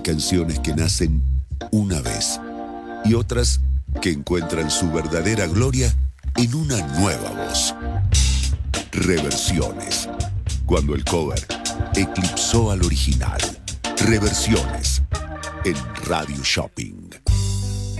canciones que nacen una vez y otras que encuentran su verdadera gloria en una nueva voz. Reversiones. Cuando el cover eclipsó al original. Reversiones en Radio Shopping.